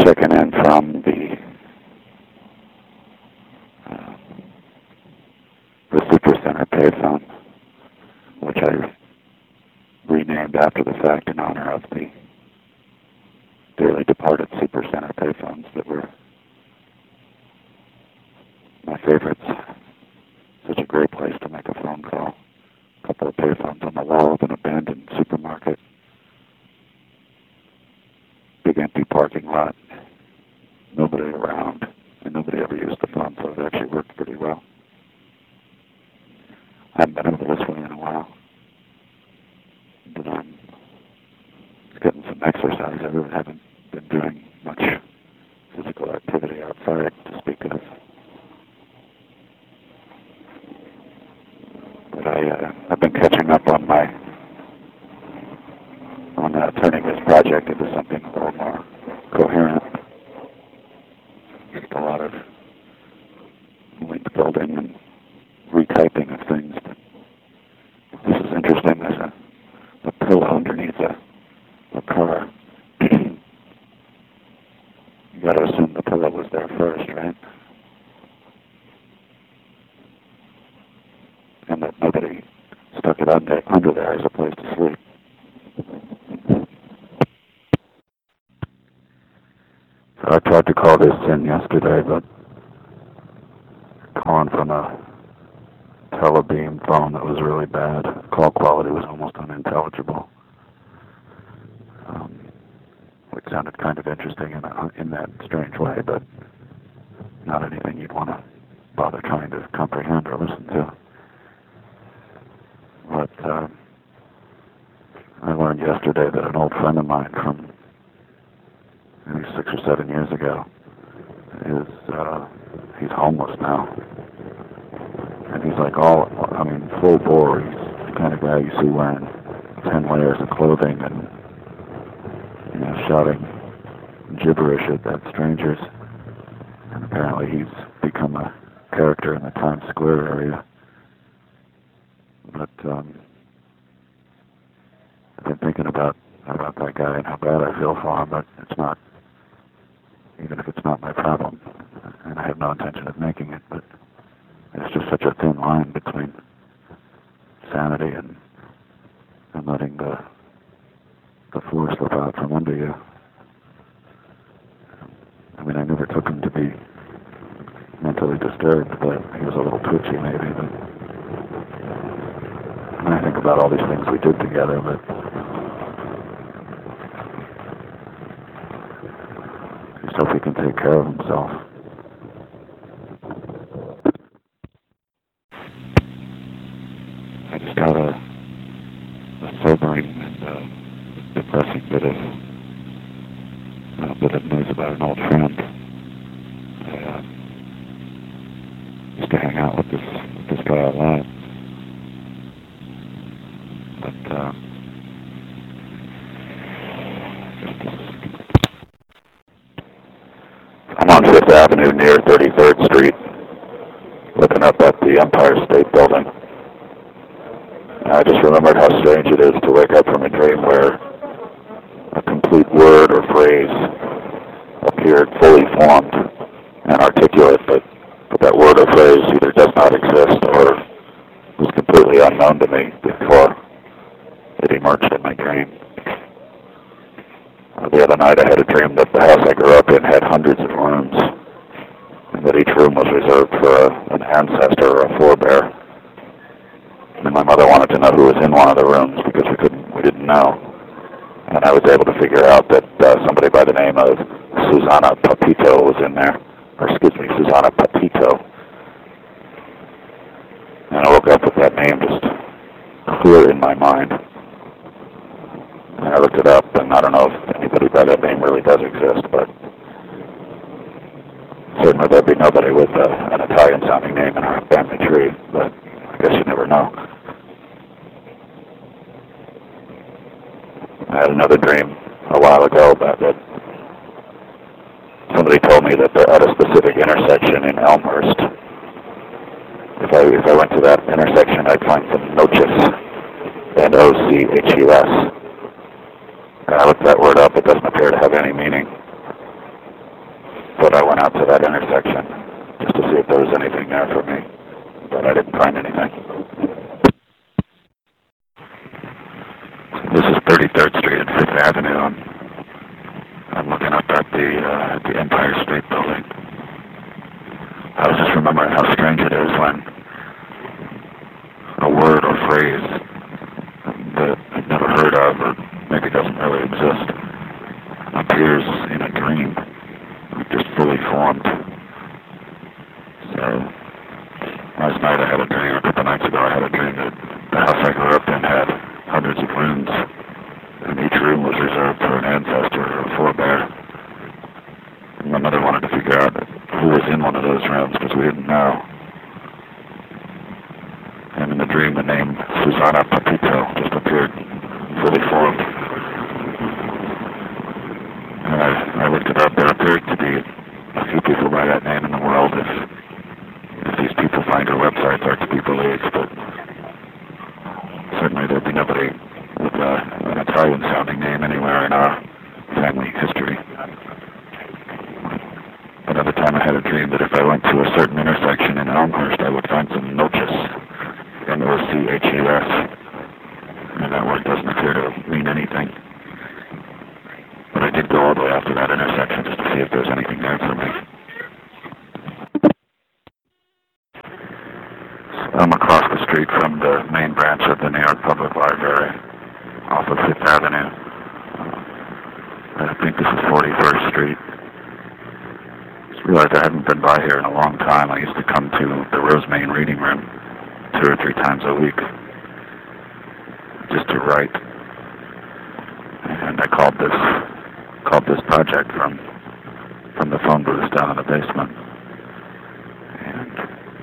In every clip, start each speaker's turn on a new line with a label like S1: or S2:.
S1: checking in from the Supercenter payphone, which I renamed after the fact in honor of the dearly departed Supercenter payphones that were my favorites. Such a great place to make a phone call. A couple of payphones on the wall of an abandoned supermarket. Big empty parking lot. Nobody around. And nobody ever used the phone, so it actually worked pretty well. I haven't been over this way in a while. But I'm getting some exercise. I really haven't been doing much physical activity outside to speak of. But I've been catching up on turning this project into something a little more coherent. Just a lot of link building and retyping of things. But this is interesting. There's a pillow underneath a car. You got to assume the pillow was there first, right? And that nobody stuck it under there as a place to sleep. So I tried to call this in yesterday, but calling from a Telebeam phone that was really bad. Call quality was almost unintelligible. Which sounded kind of interesting in that strange way, but not anything you'd want to bother trying to comprehend or listen to. But I learned yesterday that an old friend of mine from maybe 6 or 7 years ago he's homeless now. And he's like full bore. He's the kind of guy you see wearing 10 layers of clothing and shouting gibberish at strangers. And apparently he's become a character in the Times Square area. But I've been thinking about that guy and how bad I feel for him, but it's not, even if it's not my problem, and I have no intention of making it, but it's just such a thin line between sanity and letting the floor slip out from under you. I mean, I never took him to be mentally disturbed, but he was a little twitchy maybe, but and I think about all these things we did together, but just hope he can take care of himself. I just got a sobering and depressing bit of news about an old friend. I used to hang out with this guy a lot. But I'm on 5th Avenue near 33rd Street, looking up at the Empire State Building. And I just remembered how strange it is to wake up from a dream where a complete word or phrase appeared fully formed and articulate, but that word or phrase either does not exist or was completely unknown to me before it emerged in my dream. The other night I had a dream that the house I grew up in had hundreds of rooms, and that each room was reserved for an ancestor or a forebear. And my mother wanted to know who was in one of the rooms because we didn't know. And I was able to figure out that somebody by the name of Susana Papito was in there. Susana Patito. And I woke up with that name just clear in my mind. And I looked it up, and I don't know if anybody by that name really does exist, but certainly there'd be nobody with an Italian-sounding name in our family tree, but I guess you never know. I had another dream a while ago about that. Somebody told me that they're at a specific intersection in Elmhurst. If I went to that intersection, I'd find some noches, N-O-C-H-U-S. And I looked that word up. It doesn't appear to have any meaning. that intersection just to see if there was anything there for me, but I didn't find anything. This is 33rd Street and 5th Avenue. I'm looking up at the Empire State Building. I was just remembering how strange it is when a word or phrase that I've never heard of or maybe doesn't really exist appears in a dream, just fully formed. So last night I had a dream, a couple nights ago I had a dream that the house I grew up in had hundreds of rooms, and each room was reserved for an ancestor or a forebear. And my mother wanted to figure out who was in one of those rooms because we didn't know. And in the dream, the name Susana Papito just appeared, fully formed. And I looked it up. There appeared to be a few people by that name in the world. If these people find our websites, are to be believed, but certainly there'd be nobody with an Italian-sounding name anywhere in our family history. Another time I had a dream that if I went to a certain intersection in Elmhurst, I would find some noches, N-O-C-H-E-S, and that word doesn't appear to mean anything. But I did go all the way after that intersection just to see if there was anything there for me. I'm across the street from the main branch of the New York Public Library, off of 5th Avenue. I think this is 41st Street. Just realized I hadn't been by here in a long time. I used to come to the Rosemain Reading Room 2 or 3 times a week, just to write. And I called this project from the phone booth down in the basement. And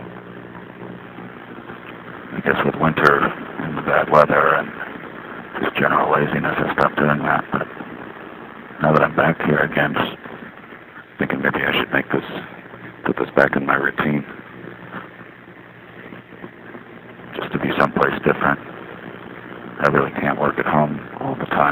S1: I guess with winter and the bad weather and just general laziness, I stopped doing that. But now that I'm back here again, just thinking maybe I should put this back in my routine. Just to be someplace different. I really can't work at home all the time.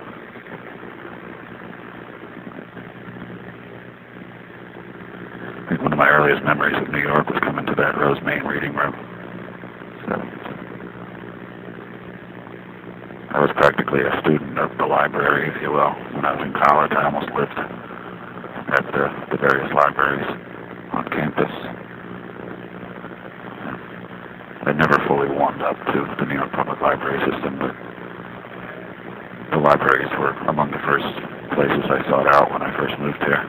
S1: I think one of my earliest memories of New York was coming to that Rosemain Reading Room. So I was practically a student of the library, if you will. When I was in college, I almost lived at the various libraries on campus. I never fully warmed up to the New York Public Library system, but the libraries were among the first places I sought out when I first moved here.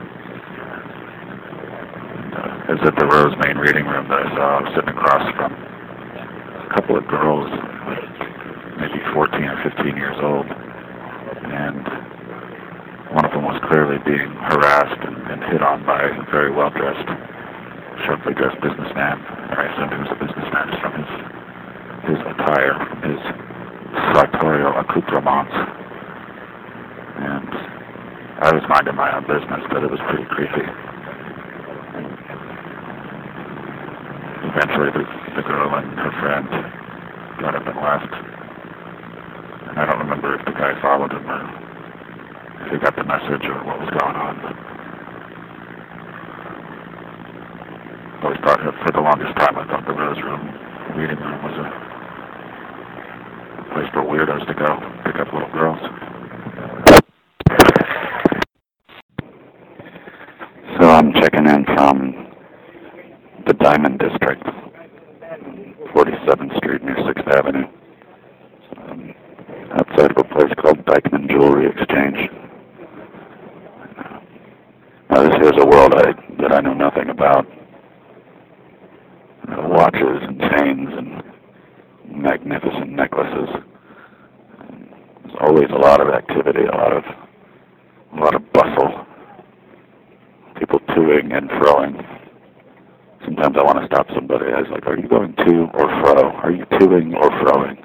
S1: And, it was at the Rosemain Reading Room that I saw. I was sitting across from a couple of girls, maybe 14 or 15 years old, and one of them was clearly being harassed and hit on by a very well-dressed, sharply dressed businessman. I assumed he was a businessman just from his attire, his sartorial accoutrements. And I was minding my own business, but it was pretty creepy. Eventually, the girl and her friend got up and left. And I don't remember if the guy followed him or if he got the message or what was going on. But I always thought that for the longest time, I thought the Rose Room Reading Room was a place for weirdos to go pick up little girls. So I'm checking in from the Diamond District, 47th Street near 6th Avenue, outside of a place called Dyckman Jewelry Exchange. Now this here's a world that I know nothing about. Watches and chains and magnificent necklaces. There's always a lot of activity, a lot of bustle. People toing and froing. Sometimes I want to stop somebody. I was like, are you going to or fro? Are you toing or froing?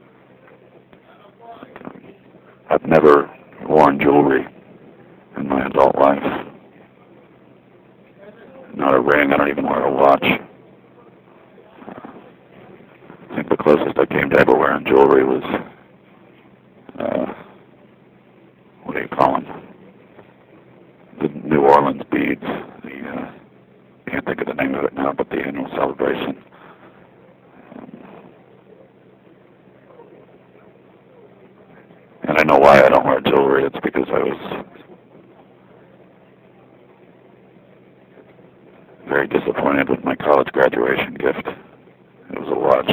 S1: I've never worn jewelry in my adult life. Not a ring. I don't even wear a watch. I think the closest I came to ever wearing jewelry was, what do you call them? The New Orleans beads, think of the name of it now, but the annual celebration. And I know why I don't wear jewelry. It's because I was very disappointed with my college graduation gift. It was a watch.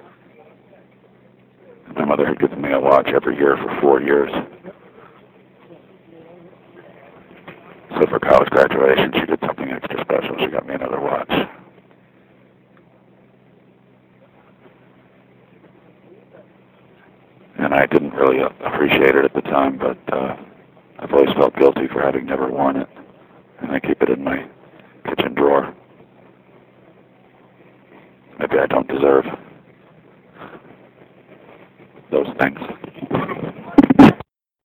S1: My mother had given me a watch every year for 4 years. So for college graduation, she did something extra special. She got me another watch. And I didn't really appreciate it at the time, but I've always felt guilty for having never worn it. And I keep it in my kitchen drawer. Maybe I don't deserve those things.